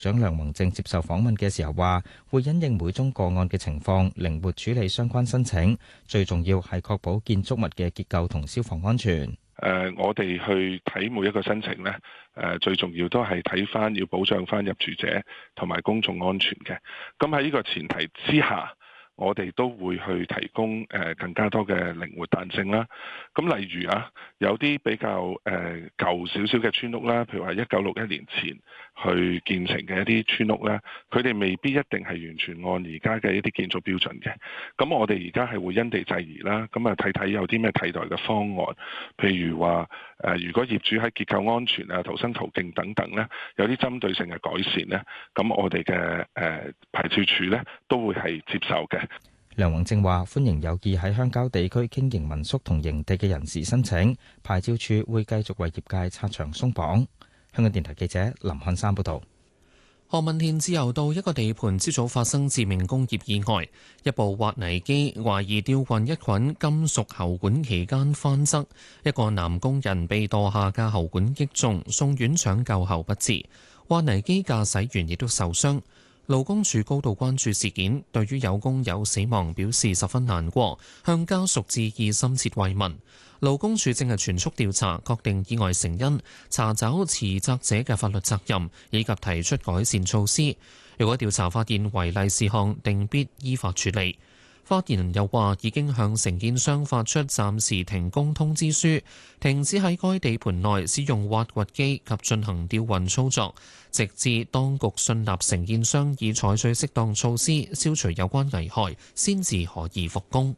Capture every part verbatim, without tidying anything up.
長梁宏正接受訪問嘅時候話，會因應每宗個案嘅情況，靈活處理相關申請。最重要係確保建築物嘅結構同消防安全。 誒、呃，我哋去睇每一個申請呢，誒、呃，最重要都係睇翻要保障翻入住者同埋公眾安全嘅。咁喺呢個前提之下，我哋都會去提供誒更加多嘅靈活彈性啦。咁例如啊，有啲比較誒舊少少嘅村屋啦，譬如話一九六一年前去建成嘅一啲村屋咧，佢哋未必一定係完全按而家嘅一啲建築標準嘅。咁我哋而家係會因地制宜啦，咁啊睇睇有啲咩替代嘅方案，譬如話誒，如果業主喺結構安全啊、逃生途徑等等咧，有啲針對性嘅改善咧，咁我哋嘅誒牌照處咧都會係接受嘅。 梁宏正話：歡迎有意喺鄉郊地區經營民宿同營地嘅人士申請，牌照處會繼續為業界拆牆鬆綁。香港電台記者林漢山報導。 何文田自由道一個地盤朝早發生致命工業意外，一部挖泥機懷疑吊運一捆金屬喉管期間翻側，一個男工人被墮下嘅喉管擊中，送院搶救後不治。挖泥機駕駛員亦都受傷。勞工處高度關注事件，對於有工友死亡表示十分難過，向家屬致以深切慰問。勞工處正係全速調查，確定意外成因，查找持責者嘅法律責任，以及提出改善措施。如果調查發現違例事項，定必依法處理。發言人又話，已經向承建商發出暫時停工通知書，停止喺該地盤內使用挖掘機及進行吊運操作，直至當局信納承建商已採取適當措施消除有關危害，先至可以復工。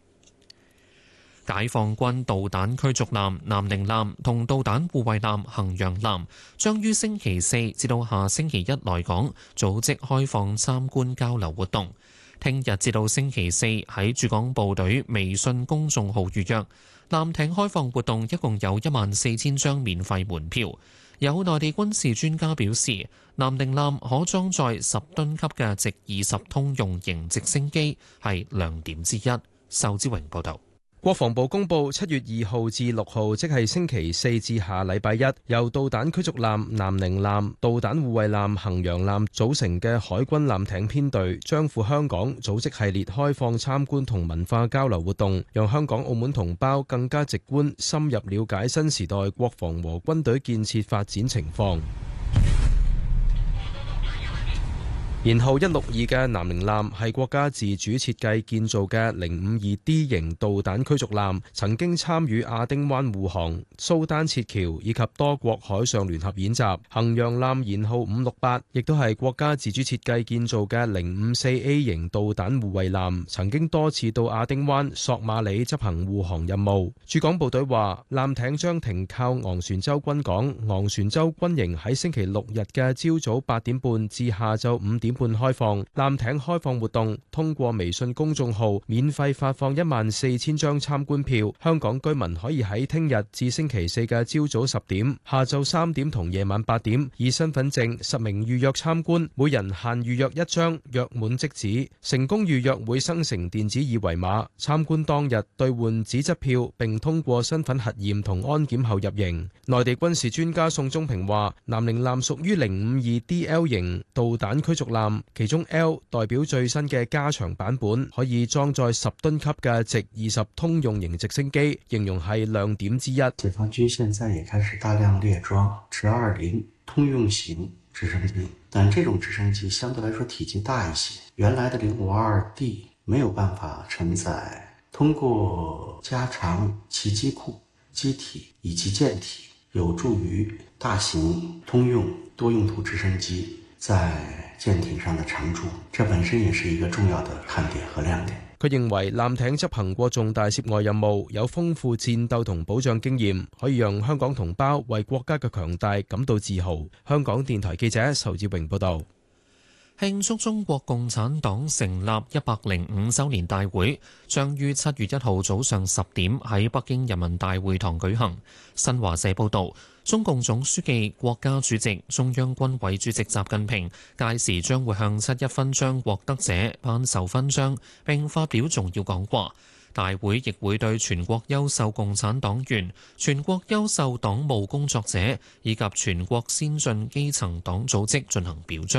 解放軍導彈驅逐艦南寧艦同導彈護衛艦衡陽艦將於星期四至到下星期一來港組織開放參觀交流活動。聽日至到星期四喺駐港部隊微信公眾號預約。艦艇開放活動一共有一萬四千張免費門票。有內地軍事專家表示，南寧艦可裝載十噸級嘅直二十通用型直升機係亮點之一。仇之榮報導。 國防部公布，七月二號至六號，即係星期四至下禮拜一，由導彈驅逐艦南寧艦、導彈護衛艦衡陽艦組成嘅海軍艦艇編隊，將赴香港組織系列開放參觀同文化交流活動，讓香港澳門同胞更加直觀、深入了解新時代國防和軍隊建設發展情況。舷號一六二嘅南寧艦係國家自主設計建造嘅零五二 D 型導彈驅逐艦，曾經參與亞丁灣護航、蘇丹撤僑以及多國海上聯合演習。衡陽艦舷號五六八亦都係國家自主設計建造嘅零五四 A 型導彈護衛艦，曾經多次到亞丁灣、索馬里執行護航任務。駐港部隊話，艦艇將停靠昂船洲軍港，昂船洲軍營喺星期六日嘅朝早八點半至下晝五點半開放。艦艇開放活動通過微信公眾號免費發放一萬四千張參觀票，香港居民可以喺聽日至星期四嘅朝早十點、下晝三點同夜晚八點以身份證實名預約參觀，每人限預約一張，約滿即止。成功預約會生成電子二維碼，參觀當日兌換紙質票，並通過身份核驗同安檢後入營。內地軍事專家宋忠平話，南寧艦屬於零五二 D L 型導彈驅逐艦，其中 L 代表最新嘅加長版本，可以裝載十噸級嘅直二十通用型直升機，形容係亮點之一。 解放軍現在也開始大量列裝直二零通用型直升機，但這種直升機相對來說體積大一些，原來的零五二 D 沒有辦法承載。通過加長其機庫、機體以及艦體，有助於大型通用多用途直升機在艦艇上的常駐，這本身也是一個重要的看點和亮點。 佢認為艦艇執行過重大涉外任務，有豐富戰鬥同保障經驗，可以讓香港同胞為國家嘅強大感到自豪。香港電台記者仇志榮報道。 慶祝中國共產黨成立一百零五週年大會將於七月一號早上十點喺北京人民大會堂舉行。新華社報導，中共總書記、國家主席、中央軍委主席習近平屆時將會向七一勳章獲得者頒授勳章並發表重要講話。 大會亦會對全國優秀共產黨員、全國優秀黨務工作者以及全國先進基層黨組織進行表彰。